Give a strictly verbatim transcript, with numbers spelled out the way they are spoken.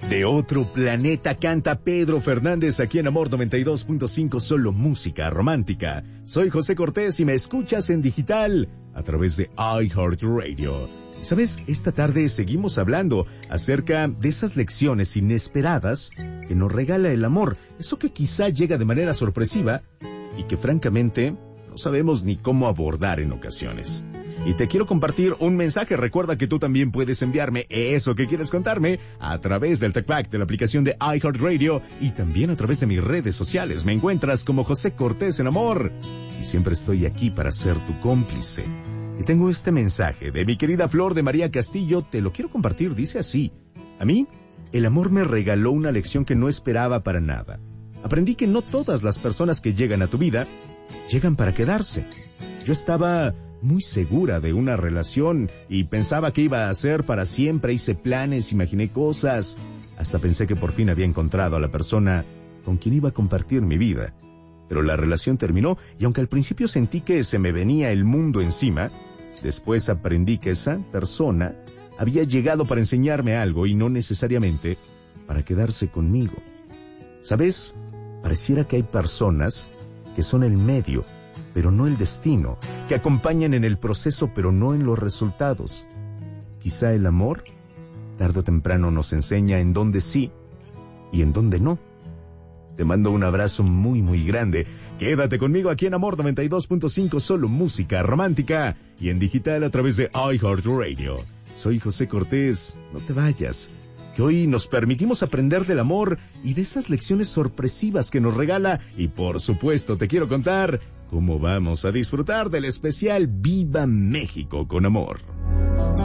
De otro planeta canta Pedro Fernández aquí en Amor noventa y dos punto cinco, solo música romántica. Soy José Cortés y me escuchas en digital a través de iHeartRadio. ¿Sabes? Esta tarde seguimos hablando acerca de esas lecciones inesperadas que nos regala el amor. Eso que quizá llega de manera sorpresiva y que francamente no sabemos ni cómo abordar en ocasiones. Y te quiero compartir un mensaje. Recuerda que tú también puedes enviarme eso que quieres contarme a través del TalkBack de la aplicación de iHeartRadio y también a través de mis redes sociales. Me encuentras como José Cortés en Amor y siempre estoy aquí para ser tu cómplice. Y tengo este mensaje de mi querida Flor de María Castillo. Te lo quiero compartir. Dice así: a mí, el amor me regaló una lección que no esperaba para nada. Aprendí que no todas las personas que llegan a tu vida llegan para quedarse. Yo estaba muy segura de una relación y pensaba que iba a ser para siempre. Hice planes, imaginé cosas, hasta pensé que por fin había encontrado a la persona con quien iba a compartir mi vida. Pero la relación terminó y aunque al principio sentí que se me venía el mundo encima, después aprendí que esa persona había llegado para enseñarme algo y no necesariamente para quedarse conmigo. ¿Sabes? Pareciera que hay personas que son el medio, pero no el destino, que acompañan en el proceso, pero no en los resultados. Quizá el amor, tarde o temprano, nos enseña en dónde sí y en dónde no. Te mando un abrazo muy, muy grande. Quédate conmigo aquí en Amor noventa y dos punto cinco, solo música romántica y en digital a través de iHeartRadio. Soy José Cortés, no te vayas, que hoy nos permitimos aprender del amor y de esas lecciones sorpresivas que nos regala y por supuesto te quiero contar cómo vamos a disfrutar del especial Viva México con Amor.